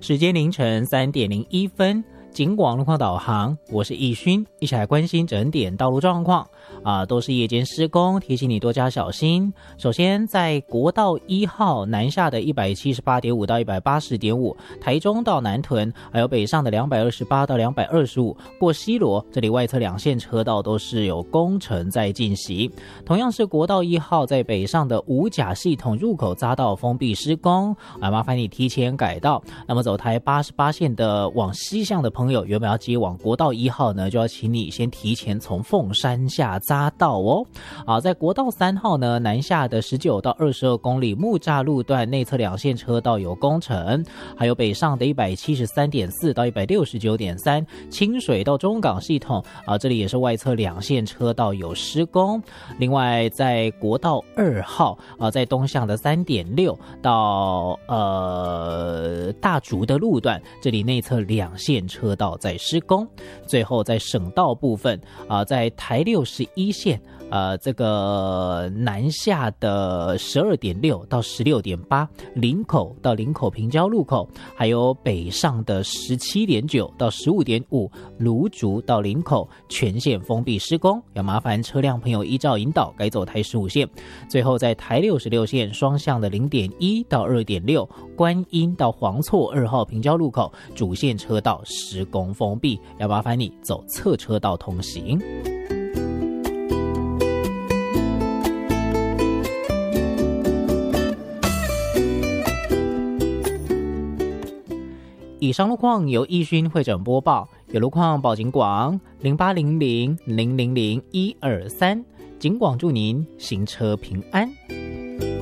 时间凌晨3:01，警广路况导航，我是易勋，一起来关心整点道路状况都是夜间施工，提醒你多加小心。首先，在国道1号南下的178.5到180.5，台中到南屯，还有北上的228到225，过西螺，这里外侧两线车道都是有工程在进行。同样是国道1号在北上的五甲系统入口匝道封闭施工麻烦你提前改道。那么走台88线的往西向的朋友，原本要接往国道1号呢，就要请你先提前从凤山下匝道在国道3号呢，南下的19到22公里木栅路段内侧两线车道有工程，还有北上的173.4到169.3清水到中港系统这里也是外侧两线车道有施工。另外在国道2号在东向的3.6到大竹的路段，这里内侧两线车道在施工。最后在省道部分在台61线这个南下的12.6到16.8林口到林口平交路口，还有北上的17.9到15.5芦竹到林口全线封闭施工，要麻烦车辆朋友依照引导改走台15线。最后在台66线双向的0.1到2.6观音到黄厝2号平交路口主线车道施工封闭，要麻烦你走侧车道通行。以上路况由易勋会诊播报，有路况报警广0800000123，警广祝您行车平安。